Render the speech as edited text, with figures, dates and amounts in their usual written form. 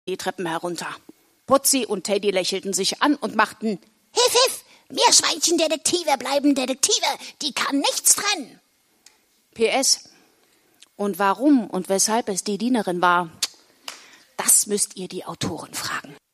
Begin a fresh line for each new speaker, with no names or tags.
die Treppen herunter. Putzi und Teddy lächelten sich an und machten
Hiff, hiff, Meerschweinchen-Detektive bleiben Detektive, die kann nichts trennen.
PS. Und warum und weshalb es die Dienerin war, das müsst ihr die Autoren fragen.